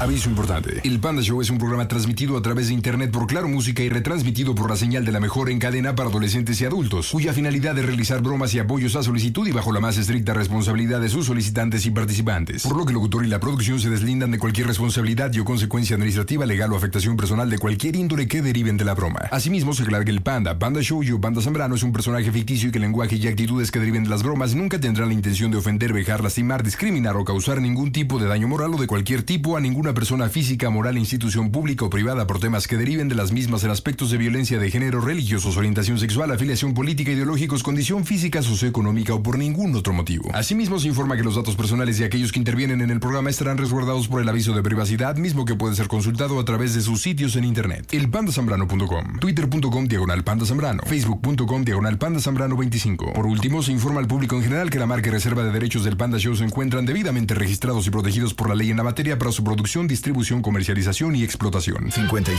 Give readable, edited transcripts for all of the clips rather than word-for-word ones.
Aviso importante. El Panda Show es un programa transmitido a través de internet por Claro Música y retransmitido por la señal de la mejor en cadena para adolescentes y adultos, cuya finalidad es realizar bromas y apoyos a solicitud y bajo la más estricta responsabilidad de sus solicitantes y participantes. Por lo que el locutor y la producción se deslindan de cualquier responsabilidad y o consecuencia administrativa, legal o afectación personal de cualquier índole que deriven de la broma. Asimismo, se aclara que el Panda Show y Panda Zambrano es un personaje ficticio y que el lenguaje y actitudes que deriven de las bromas nunca tendrán la intención de ofender, vejar, lastimar, discriminar o causar ningún tipo de daño moral o de cualquier tipo a ninguna persona física, moral, institución pública o privada por temas que deriven de las mismas en aspectos de violencia de género, religiosos, orientación sexual, afiliación política, ideológicos, condición física, socioeconómica o por ningún otro motivo. Asimismo, se informa que los datos personales de aquellos que intervienen en el programa estarán resguardados por el aviso de privacidad, mismo que puede ser consultado a través de sus sitios en internet. Elpandasambrano.com, twitter.com/pandazambrano, facebook.com/pandazambrano 25. Por último, se informa al público en general que la marca y reserva de derechos del Panda Show se encuentran debidamente registrados y protegidos por la ley en la materia para su producción, distribución, comercialización y explotación.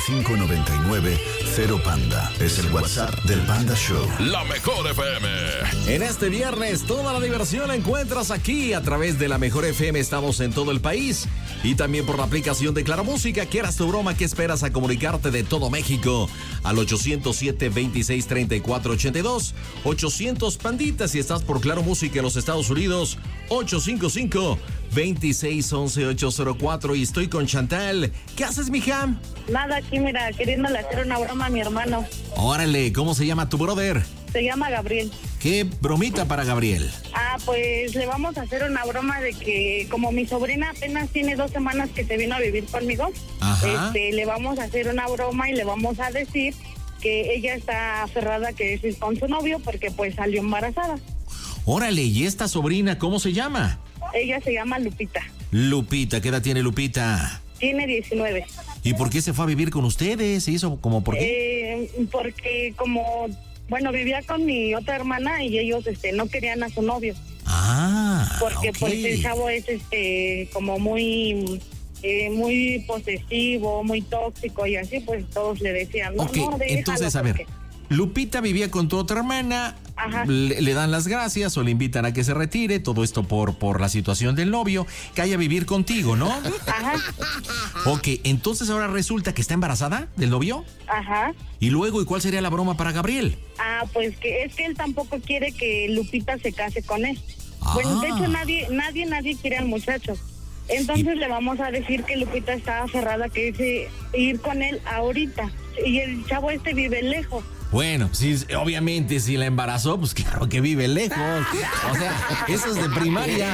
5599-0Panda es el WhatsApp del Panda Show. La mejor FM. En este viernes, toda la diversión la encuentras aquí a través de la mejor FM. Estamos en todo el país y también por la aplicación de Claro Música. ¿Quieras tu broma? ¿Qué esperas a comunicarte de todo México? Al 807-2634-82. 800 Panditas si estás por Claro Música en los Estados Unidos. 855-2611-804. Y estoy con Chantal. ¿Qué haces, mija? Nada, aquí mira, queriéndole hacer una broma a mi hermano. Órale, ¿cómo se llama tu brother? Se llama Gabriel. ¿Qué bromita para Gabriel? Pues le vamos a hacer una broma de que como mi sobrina apenas tiene 2 semanas que se vino a vivir conmigo, le vamos a hacer una broma y le vamos a decir que ella está aferrada que es con su novio porque pues salió embarazada. Órale, ¿y esta sobrina cómo se llama? Ella se llama Lupita. Lupita, ¿qué edad tiene Lupita? Tiene 19. ¿Y por qué se fue a vivir con ustedes? ¿Se hizo como por qué? Porque vivía con mi otra hermana y ellos no querían a su novio. Porque okay. Pues el chavo es como muy posesivo, muy tóxico y así pues todos le decían, entonces a ver, Lupita vivía con tu otra hermana. Le dan las gracias o le invitan a que se retire, todo esto por la situación del novio, que haya a vivir contigo, ¿no? Ok, entonces ahora resulta que está embarazada del novio. Y luego, ¿y cuál sería la broma para Gabriel? Pues que es que él tampoco quiere que Lupita se case con él. Bueno, de hecho nadie quiere al muchacho. Entonces le vamos a decir que Lupita está aferrada que es ir con él ahorita. Y el chavo vive lejos. Bueno, sí, obviamente si la embarazó, pues claro que vive lejos. O sea, eso es de primaria.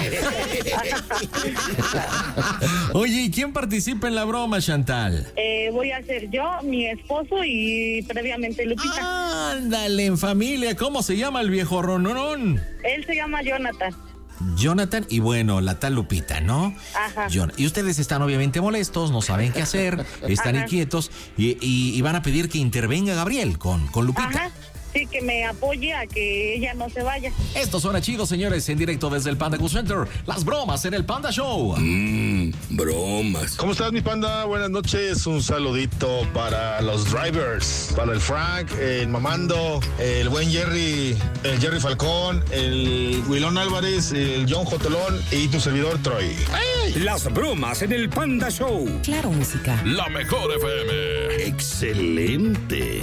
Oye, ¿y quién participa en la broma, Chantal? Voy a ser yo, mi esposo y previamente Lupita. Ándale, en familia. ¿Cómo se llama el viejo rononón? Él se llama Jonathan. Jonathan y bueno, la tal Lupita, ¿no? Y ustedes están obviamente molestos, no saben qué hacer, están inquietos y van a pedir que intervenga Gabriel con Lupita. Sí, que me apoye a que ella no se vaya. Esto suena chido, señores, en directo desde el Panda Cool Center. Las bromas en el Panda Show. Bromas. ¿Cómo estás, mi panda? Buenas noches. Un saludito para los drivers, para el Frank, el Mamando, el buen Jerry, el Jerry Falcón, el Wilón Álvarez, el John Jotolón y tu servidor Troy. ¡Hey! Las bromas en el Panda Show. Claro Música. La mejor FM. Excelente.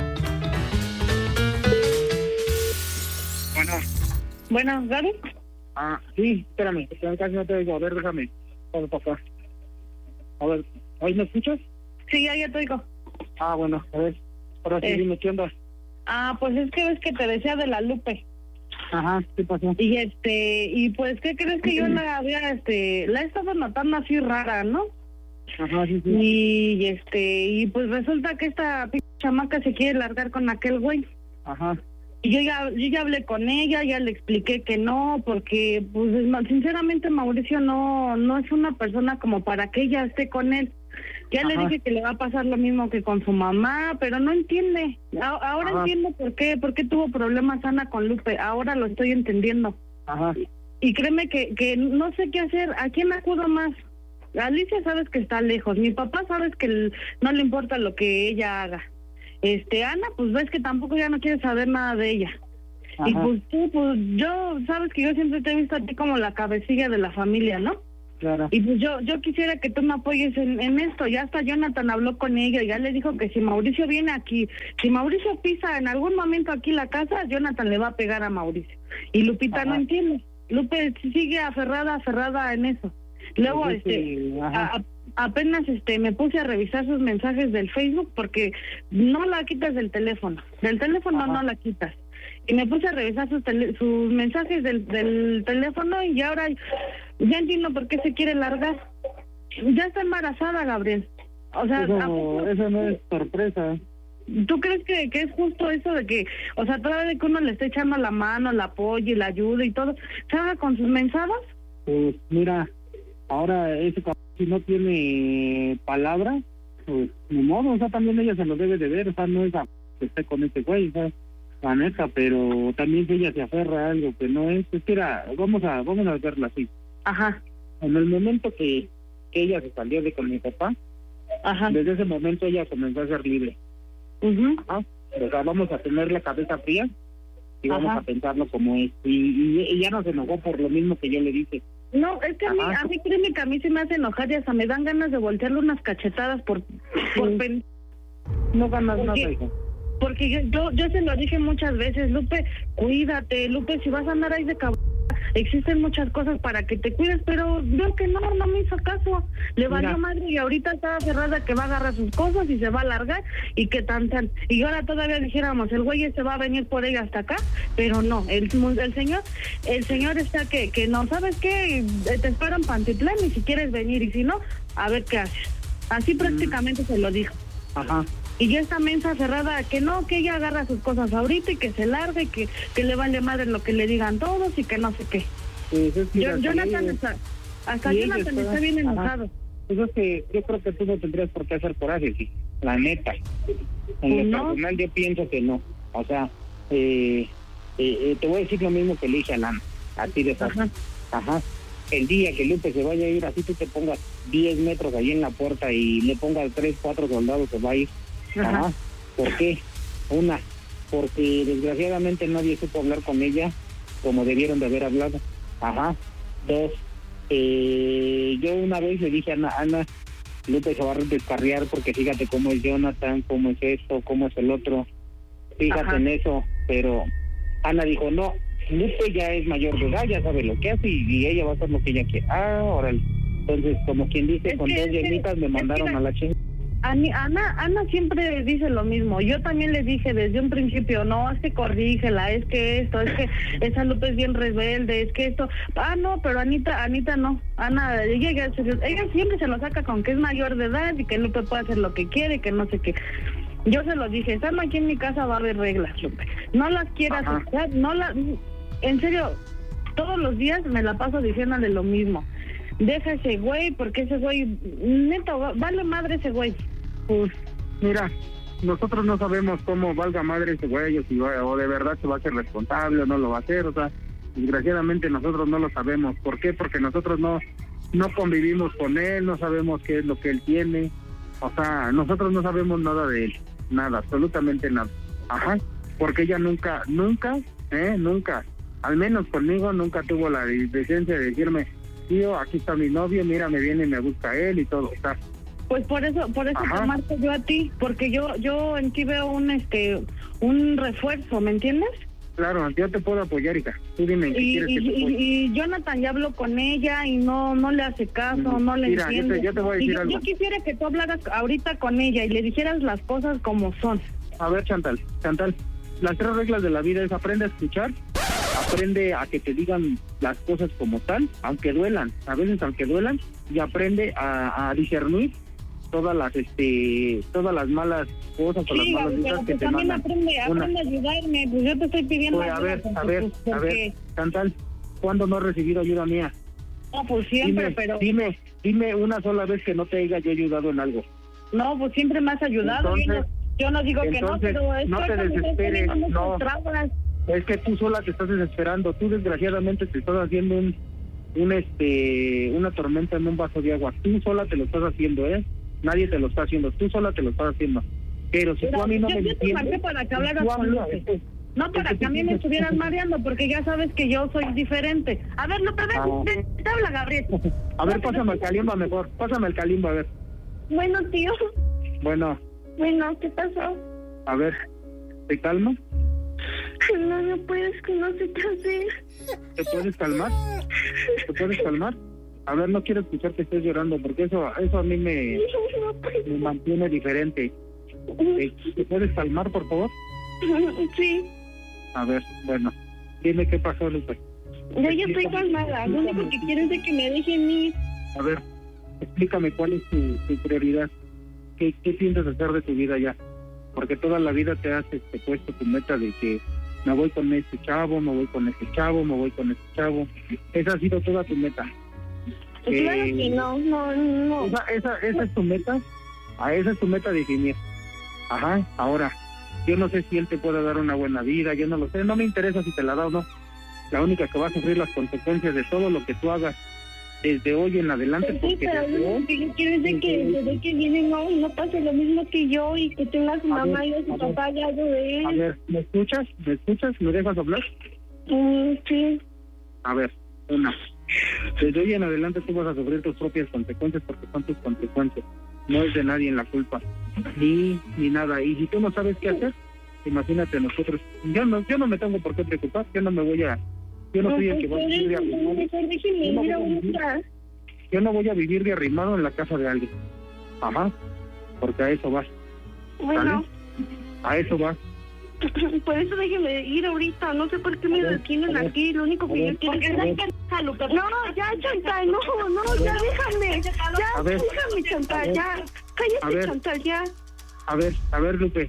Bueno, ¿Gaby? Sí, espérame, casi no te oigo. A ver, déjame. Vamos para acá. A ver, ¿ahí me escuchas? Sí, ya te oigo. Bueno, a ver. Ahora sí, dime, ¿qué onda? Pues es que ves que te decía de la Lupe. ¿Qué pasó? Y pues, ¿qué crees que yo la había, la he estado notando así rara, ¿no? Sí. Y pues resulta que esta chamaca se quiere largar con aquel güey. Y yo ya hablé con ella, ya le expliqué que no, porque pues sinceramente Mauricio no es una persona como para que ella esté con él. Ya le dije que le va a pasar lo mismo que con su mamá, pero no entiende. Ahora entiendo por qué tuvo problemas Ana con Lupe, ahora lo estoy entendiendo. Y créeme que no sé qué hacer, ¿a quién acudo más? Alicia sabes que está lejos, mi papá sabes que no le importa lo que ella haga. Ana, pues ves que tampoco ya no quiere saber nada de ella. Y pues tú, pues yo, sabes que yo siempre te he visto a ti como la cabecilla de la familia, ¿no? Claro. Y pues yo quisiera que tú me apoyes en esto. Ya hasta Jonathan habló con ella, ya le dijo que si Mauricio viene aquí, si Mauricio pisa en algún momento aquí la casa, Jonathan le va a pegar a Mauricio. Y Lupita no entiende. Lupe sigue aferrada en eso. Luego, apenas me puse a revisar sus mensajes del Facebook porque no la quitas del teléfono. Del teléfono no la quitas. Y me puse a revisar sus mensajes del teléfono y ahora ya entiendo por qué se quiere largar. Ya está embarazada, Gabriel. O sea, eso no es sorpresa. ¿Tú crees que es justo eso de que, o sea, toda vez que uno le está echando la mano, el apoyo y la ayuda y todo, se haga con sus mensajes? Pues mira, ahora ese cabrón si no tiene palabra, pues ni modo, o sea, también ella se lo debe de ver, o sea, no es que esté con este güey, o sea, la neta, pero también si ella se aferra a algo que no es, pues mira, vamos a verla así. Ajá. En el momento que ella se salió de con mi papá, desde ese momento ella comenzó a ser libre. Ajá. O sea, vamos a tener la cabeza fría y vamos a pensarlo como es. Y ella no se enojó por lo mismo que yo le dije. No, es que a mí créeme que a mí se me hace enojar y hasta me dan ganas de voltearle unas cachetadas por no ganas nada, hijo. Porque yo se lo dije muchas veces, Lupe, cuídate, Lupe, si vas a andar ahí de cabrón, existen muchas cosas para que te cuides, pero veo que no me hizo caso, le valió madre y ahorita está cerrada que va a agarrar sus cosas y se va a largar y que tan, y ahora todavía dijéramos, el güey se va a venir por ella hasta acá, pero no, el señor está que no, ¿sabes qué? Te espero en Pantitlán y si quieres venir y si no, a ver qué haces, así prácticamente se lo dijo. Ajá. Y ya está mensa cerrada, que no, que ella agarra sus cosas ahorita y que se largue, que le vale madre lo que le digan todos y que no sé qué. Pues es que Jonathan hasta Jonathan está bien enojado. Pues es que yo creo que tú no tendrías por qué hacer coraje, sí, la neta. En lo personal yo pienso que no. O sea, te voy a decir lo mismo que le dije a Lana, así de fácil. Ajá. El día que Lupe se vaya a ir, así tú te pongas 10 metros ahí en la puerta y le pongas 3, 4 soldados, se va a ir. Ajá. ¿Por qué? Porque desgraciadamente nadie supo hablar con ella como debieron de haber hablado. Ajá. 2, yo una vez le dije a Ana, Lupe se va a descarriar porque fíjate cómo es Jonathan, cómo es esto, cómo es el otro. Fíjate en eso. Pero Ana dijo, no, Lupe ya es mayor de edad, ya sabe lo que hace y ella va a hacer lo que ella quiere. Órale. Entonces, como quien dice, con 2 llenitas me mandaron a la chingada. Ana siempre dice lo mismo. Yo también le dije desde un principio, no, es que corrígela, es que esto, es que esa Lupe es bien rebelde, es que esto. No, pero Anita no. Ana, ella siempre se lo saca con que es mayor de edad y que Lupe puede hacer lo que quiere, que no sé qué. Yo se lo dije, estando aquí en mi casa va a haber reglas, Lupe. No las quieras usar, en serio, todos los días me la paso diciéndole lo mismo. Deja ese güey, porque ese güey, neto, vale madre ese güey. Pues, mira, nosotros no sabemos cómo valga madre ese güey, o de verdad se va a hacer responsable o no lo va a hacer, o sea, desgraciadamente nosotros no lo sabemos. ¿Por qué? Porque nosotros no convivimos con él, no sabemos qué es lo que él tiene, o sea, nosotros no sabemos nada de él, nada, absolutamente nada. Ajá, porque ella nunca, al menos conmigo, nunca tuvo la decencia de decirme, tío, aquí está mi novio, mira, me viene y me busca él y todo, está. Pues por eso te marco yo a ti, porque yo en ti veo un refuerzo, ¿me entiendes? Claro, yo te puedo apoyar, hija. Tú dime qué quieres que te apoye. Y Jonathan ya habló con ella y no le hace caso, no le entiende. Yo te voy a decir algo. Yo quisiera que tú hablaras ahorita con ella y le dijeras las cosas como son. A ver, Chantal, las 3 reglas de la vida es aprende a escuchar, aprende a que te digan las cosas como tal, aunque duelan, a veces aunque duelan, y aprende a discernir todas las malas cosas o las malas vidas que te mandan. Aprende a ayudarme, pues yo te estoy pidiendo pues, a ver, Chantal, ¿cuándo no has recibido ayuda mía? No, pues siempre, pero... Dime una sola vez que no te haya yo ayudado en algo. No, pues siempre me has ayudado. Entonces, yo no digo que no, pero es no te desesperes, no. Es que tú sola te estás desesperando. Tú desgraciadamente te estás haciendo una tormenta en un vaso de agua. Tú sola te lo estás haciendo, Nadie te lo está haciendo. Tú sola te lo estás haciendo. Pero si tú a mí no me entiendes, para que hablaras con Lupe. No para que a mí me estuvieras mareando, porque ya sabes que yo soy diferente. A ver, Lupe, ven, te habla Gabriel. A ver, pásame el calimba mejor. Pásame el calimba, a ver. Bueno, tío. Bueno, ¿qué pasó? a ver, ¿te calmas? No puedes, que no sé qué hacer. ¿Te puedes calmar? ¿Te puedes calmar? A ver, no quiero escuchar que estés llorando, porque eso a mí me mantiene diferente. ¿Te puedes calmar, por favor? Sí. A ver, bueno, dime qué pasó, Lupe. Yo ya estoy calmada, lo único que quiero es de que me dejen ir. A ver, explícame cuál es tu prioridad. ¿Qué piensas hacer de tu vida ya? Porque toda la vida te has puesto tu meta de que me voy con este chavo, me voy con este chavo, me voy con este chavo. Esa ha sido toda tu meta. Claro que no. Esa es tu meta. Esa es tu meta definir. Ajá, ahora, yo no sé si él te puede dar una buena vida, yo no lo sé, no me interesa si te la da o no. La única que va a sufrir las consecuencias de todo lo que tú hagas desde hoy en adelante. Sí, pero lo que yo quiero es de que desde que viene no pase lo mismo que yo y que tenga a su mamá y a su papá al lado de él. A ver, ¿me escuchas? ¿Me dejas hablar? Sí. A ver, desde hoy en adelante tú vas a sufrir tus propias consecuencias porque son tus consecuencias. No es de nadie en la culpa, ni nada. Y si tú no sabes qué hacer, imagínate nosotros. Yo no me tengo por qué preocupar, yo no soy el que va a vivir de arrimado. Yo no voy a vivir de arrimado en la casa de alguien. Ajá, porque a eso vas. Bueno. ¿Vale? A eso vas. Por eso déjeme ir ahorita, no sé por qué me detienen aquí, lo único que yo quiero es... No, ya, Chantal, no, ya déjame, déjame, Chantal, ya, cállate, Chantal, ya. A ver, Lupe,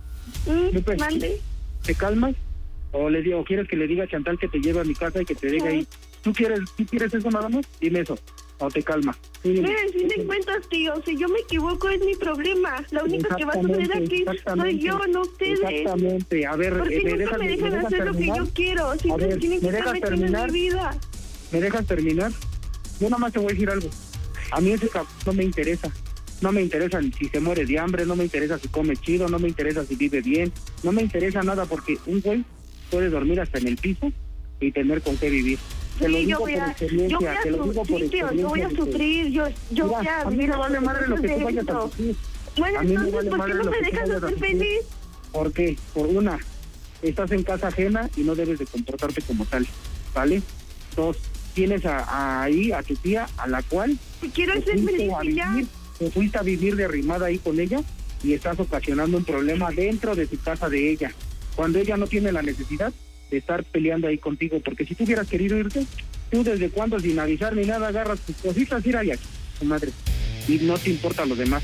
¿mande? ¿Te calmas? ¿O quieres que le diga a Chantal que te lleve a mi casa y que te deje ahí? ¿Tú quieres eso nada más? Dime eso, o te calma. Miren, si te cuentas, tío, si yo me equivoco es mi problema. La única que va a sufrir aquí soy yo, no ustedes. Exactamente, a ver, ¿por qué nunca me dejan hacer lo que yo quiero? Siempre tienen que estar metiendo en mi vida. ¿Me dejas terminar? Yo nada más te voy a decir algo. A mí ese cabrón no me interesa. No me interesa si se muere de hambre, no me interesa si come chido, no me interesa si vive bien, no me interesa nada porque un güey puede dormir hasta en el piso y tener con qué vivir. Te lo digo por experiencia, te lo digo por experiencia. Yo voy a sufrir, yo voy a... A mí me vale madre lo que tú vayas a sufrir. Bueno, entonces, ¿por qué no me dejas hacer feliz? ¿Por qué? Por una, estás en casa ajena y no debes de comportarte como tal, ¿vale? Dos, tienes ahí a tu tía, a la cual... Quiero ser feliz ya. Te fuiste a vivir de arrimada ahí con ella y estás ocasionando un problema dentro de tu casa de ella, cuando ella no tiene la necesidad de estar peleando ahí contigo, porque si tú hubieras querido irte, tú desde cuando sin avisar ni nada agarras tus cositas y ir allá, tu madre, y no te importa lo demás.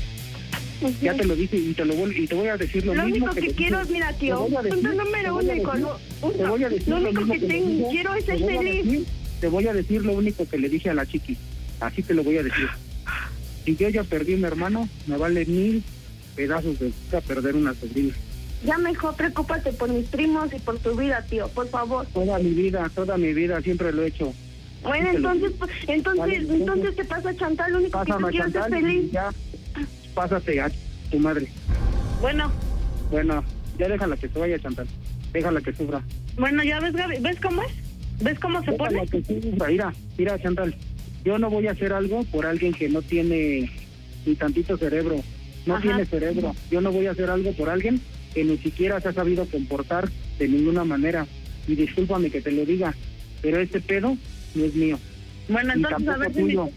Ya te lo dije y te voy a decir lo mismo. Lo único que quiero es, mira, tío, punto número uno, lo único que quiero es ser feliz. Te voy a decir lo único que le dije a la chiqui, así te lo voy a decir. Si yo ya perdí a mi hermano, me vale 1000 pedazos de perder una sobrina. Ya mejor preocúpate por mis primos y por tu vida, tío, por favor. Toda mi vida, siempre lo he hecho. Bueno, entonces te pasa Chantal, lo único que tú quieres es feliz. Ya, pásate a tu madre. Bueno, ya déjala que se vaya, Chantal. Déjala que sufra. Bueno, ya ves, Gaby, ¿ves cómo es? ¿Ves cómo se pone? Déjala que sufra, mira, Chantal. Yo no voy a hacer algo por alguien que no tiene ni tantito cerebro. No tiene cerebro. Yo no voy a hacer algo por alguien que ni siquiera se ha sabido comportar de ninguna manera. Y discúlpame que te lo diga, pero este pedo no es mío. Bueno, entonces a ver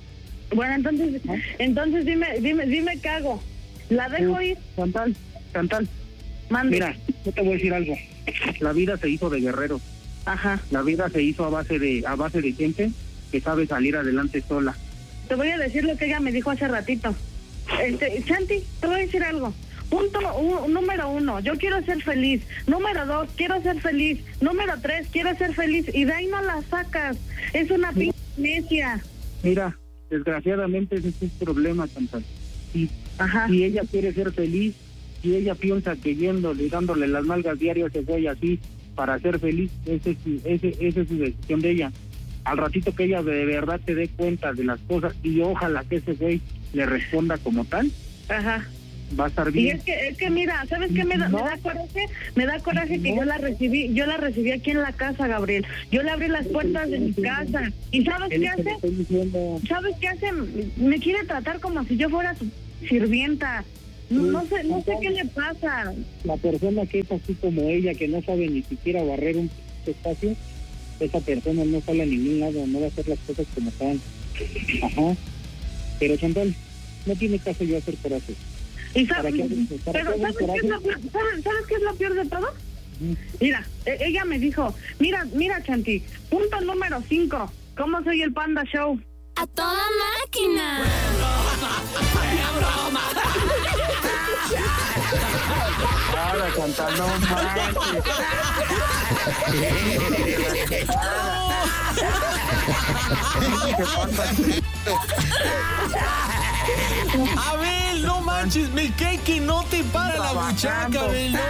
entonces dime qué hago. ¿La dejo ir? Chantal. Mande. Mira, yo te voy a decir algo. La vida se hizo de guerreros. Ajá. La vida se hizo a base de gente que sabe salir adelante sola. Te voy a decir lo que ella me dijo hace ratito. Chanti, te voy a decir algo. Número 1, yo quiero ser feliz. Número 2, quiero ser feliz. Número 3, quiero ser feliz. Y de ahí no la sacas. Es una pinche necia. Mira, desgraciadamente ese es un problema, Chantal. Si ella quiere ser feliz, si ella piensa que dándole las nalgas diarias se voy así para ser feliz, esa es su decisión de ella. Al ratito que ella de verdad se dé cuenta de las cosas y ojalá que ese güey le responda como tal. Ajá. va a estar bien. Y es que mira, ¿sabes qué me da coraje? Me da coraje que yo la recibí aquí en la casa, Gabriel. Yo le abrí las puertas de mi casa. ¿Y sabes qué hace? ¿Sabes qué hace? Me quiere tratar como si yo fuera su sirvienta. No sé qué le pasa. La persona que es así como ella, que no sabe ni siquiera barrer un espacio, esa persona no sale a ningún lado, no va a hacer las cosas como están. Ajá. Pero Chantal, no tiene caso yo hacer coraje. ¿Sabes qué es lo peor de todo? Mira, ella me dijo, mira Chanti, punto número 5, ¿cómo soy el Panda Show? ¡A toda máquina! ¡Broma! Ahora, Chantal, no manches. Abel, no manches, me cae que no te para la buchaca, Abel, no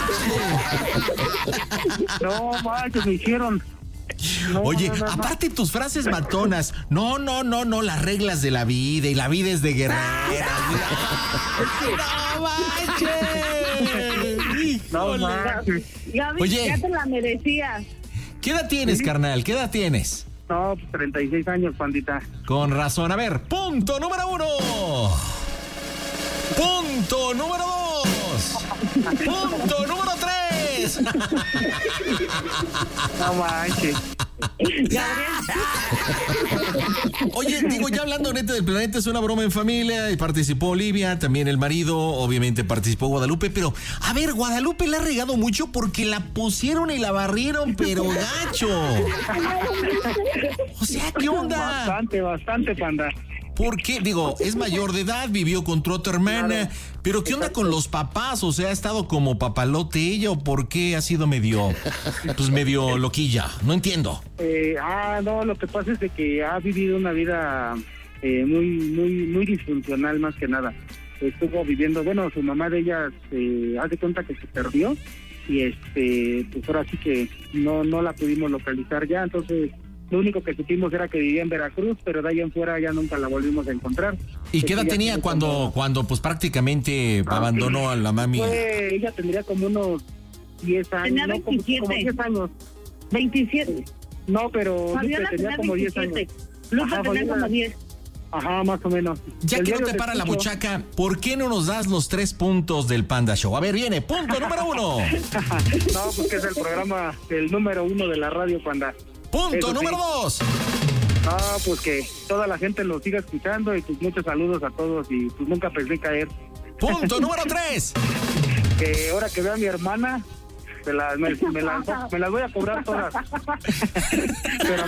manches. No manches, me hicieron. Oye, aparte tus frases matonas, no, las reglas de la vida y la vida es de guerrera. No manches. Gaby, Oye, ya te la merecías. ¿Qué edad tienes, carnal? ¿Qué edad tienes? No, pues 36 años, pandita. Con razón. A ver, punto número 1. Punto número 2. Punto número 3. No manches. Oye, digo, ya hablando neta del planeta, es una broma en familia y participó Olivia, también el marido, obviamente participó Guadalupe, pero a ver, Guadalupe la ha regado mucho porque la pusieron y la barrieron, pero gacho. O sea, ¿qué onda? Bastante, panda. ¿Por qué? Digo, es mayor de edad, vivió con tu otra hermana, claro. Pero ¿qué onda con los papás? O sea, ¿ha estado como papalote ella o por qué ha sido medio loquilla? No entiendo. No, lo que pasa es de que ha vivido una vida muy disfuncional más que nada. Estuvo viviendo, bueno, su mamá de ella haz de cuenta que se perdió y pues ahora sí que no la pudimos localizar ya, entonces lo único que supimos era que vivía en Veracruz, pero de ahí en fuera ya nunca la volvimos a encontrar. ¿Y qué edad tenía cuando pues prácticamente abandonó a la mami? Ella tendría como unos 10 años. Tenía 27. Como 10 años. 27. No, pero Fabiola tenía como 10 años. Lupa tenía como 10. Ajá, más o menos. Ya que no te para la buchaca, ¿por qué no nos das los 3 puntos del Panda Show? A ver, viene, punto número 1. No, pues que es el programa, el número 1 de la radio, Panda. Punto número 2. Pues que toda la gente lo siga escuchando y pues muchos saludos a todos y pues nunca pensé caer. Punto número 3. Que ahora que vea a mi hermana, me las voy a cobrar todas. Pero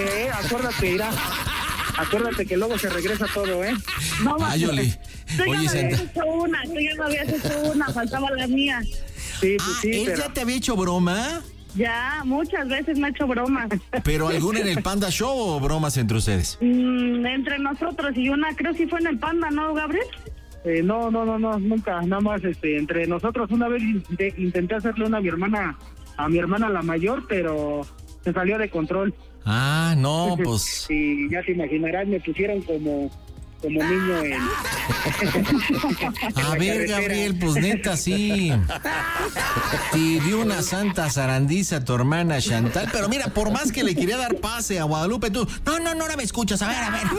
acuérdate que luego se regresa todo, ¿eh? No, ay, Oli. Tú ya me habías hecho una, faltaba la mía. Sí, pues sí, ¿él ya te había hecho broma? Ya, muchas veces me ha hecho bromas. ¿Pero alguna en el Panda Show o bromas entre ustedes? Entre nosotros y una, creo que fue en el Panda, ¿no, Gabriel? No, nunca, nada más entre nosotros. Una vez intenté hacerle una a mi hermana la mayor, pero se salió de control. No, pues... Y ya te imaginarás, me pusieron como niño en... A ver, Gabriel, pues neta, sí. Te dio una santa zarandiza a tu hermana Chantal, pero mira, por más que le quería dar pase a Guadalupe, tú... No, ahora me escuchas, a ver.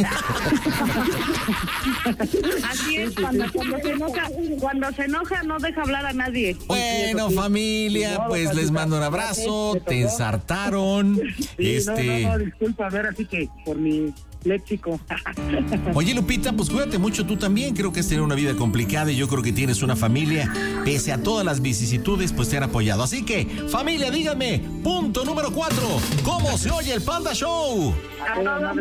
Así es, cuando se enoja no deja hablar a nadie. Bueno, familia, pues les mando un abrazo, te ensartaron. No, disculpa, a ver, así que por mi... léxico. Oye, Lupita, pues cuídate mucho tú también. Creo que has tenido una vida complicada y yo creo que tienes una familia. Pese a todas las vicisitudes, pues te han apoyado. Así que, familia, díganme, punto número 4. ¿Cómo se oye el Panda Show? A toda